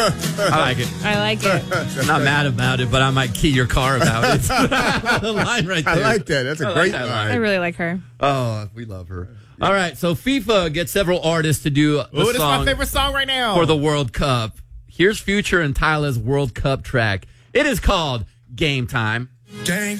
I like it. I like it. I'm not mad about it, but I might key your car about it. The line right there. I like that. That's a great line. I really like her. Oh, we love her. All right, so FIFA gets several artists to do the This is my song favorite song right now. for the World Cup. Here's Future and Tyla's World Cup track. It is called Game Time. Game